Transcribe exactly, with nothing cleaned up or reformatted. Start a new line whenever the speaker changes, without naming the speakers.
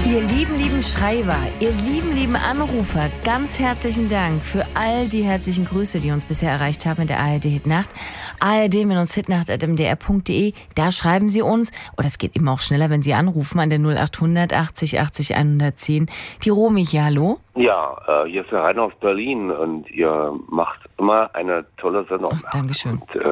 Ihr lieben, lieben Schreiber, ihr lieben, lieben Anrufer, ganz herzlichen Dank für all die herzlichen Grüße, die uns bisher erreicht haben in der A R D-Hitnacht. A R D-Hitnacht at m d r punkt d e, da schreiben Sie uns, oder es geht immer auch schneller, wenn Sie anrufen an der null acht hundert achtzig achtzig hundertzehn. Die Romy hier, hallo?
Ja, äh, hier ist der Rainer aus Berlin und ihr macht immer eine tolle Sendung.
Ach, Dankeschön.
Und, äh,